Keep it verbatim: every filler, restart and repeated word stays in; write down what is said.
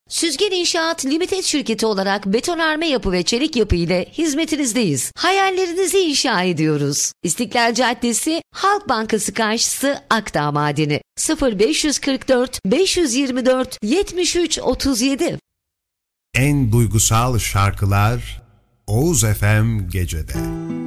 Süzgen İnşaat Limited şirketi olarak betonarme yapı ve çelik yapı ile hizmetinizdeyiz. Hayallerinizi inşa ediyoruz. İstiklal Caddesi, Halk Bankası karşısı, Akdağ Madeni. sıfır beş kırk dört beş yirmi dört yetmiş üç otuz yedi. En duygusal şarkılar Oğuz F M Gece'de.